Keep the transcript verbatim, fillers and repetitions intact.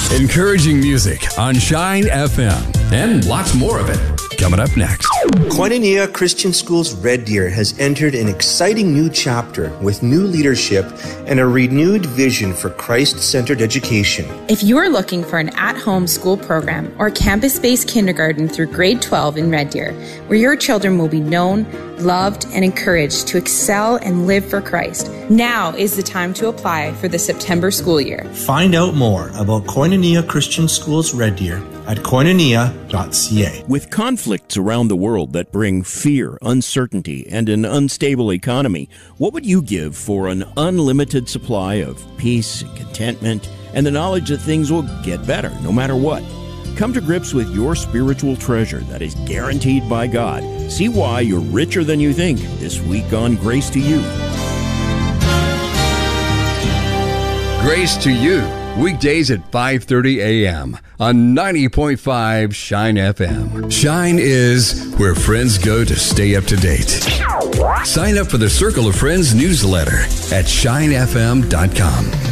Encouraging music on Shine F M. And lots more of it coming up next. Koinonia Christian Schools Red Deer has entered an exciting new chapter with new leadership and a renewed vision for Christ-centered education. If you are looking for an at-home school program or campus-based kindergarten through grade twelve in Red Deer, where your children will be known, loved, and encouraged to excel and live for Christ, now is the time to apply for the September school year. Find out more about Koinonia Christian Schools Red Deer at koinonia dot c a. With conflicts around the world that bring fear, uncertainty, and an unstable economy, what would you give for an unlimited supply of peace and contentment and the knowledge that things will get better no matter what? Come to grips with your spiritual treasure that is guaranteed by God. See why you're richer than you think this week on Grace to You. Grace to You, weekdays at five thirty a.m. on ninety point five Shine F M. Shine is where friends go to stay up to date. Sign up for the Circle of Friends newsletter at shine f m dot com.